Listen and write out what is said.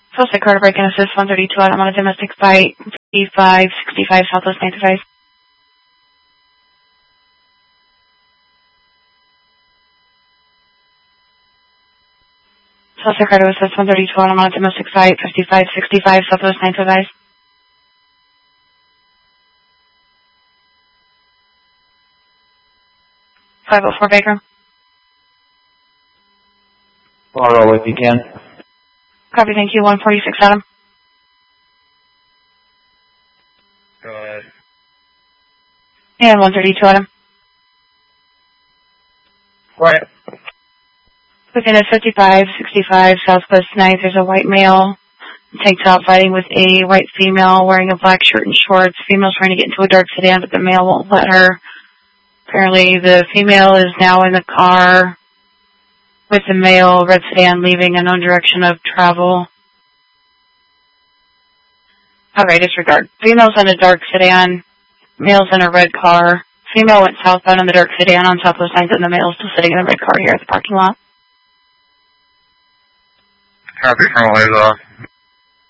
Suspect car to break and assist 132 Adam on a domestic flight 5565 Southwest 925. Suspect car to assist 132 Adam on a domestic flight 5565 Southwest 925. 504 Baker. I'll roll with you, Ken. Copy, thank you. 146 Adam. Go ahead. And 132 Adam. Quiet. Within a 5565 Southwest 9th, there's a white male tank top fighting with a white female wearing a black shirt and shorts. Female's trying to get into a dark sedan, but the male won't let her. Apparently, the female is now in the car with the male, red sedan, leaving in unknown direction of travel. Alright, disregard. Female's in a dark sedan, male's in a red car. Female went southbound in the dark sedan on Southwest 9th, and the male's still sitting in the red car here at the parking lot. Copy, front ways off.